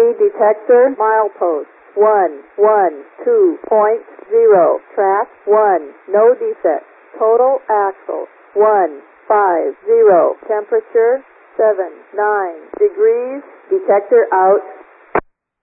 detector, milepost 112.0, track 1, no defects. Total axle 150, temperature 79 degrees, detector out.